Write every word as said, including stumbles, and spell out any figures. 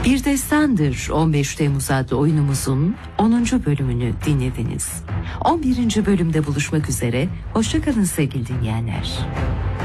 Bir Destandır on beş Temmuz adlı oyunumuzun onuncu bölümünü dinlediniz. on birinci bölümde buluşmak üzere. Hoşça kalın sevgili dinleyenler.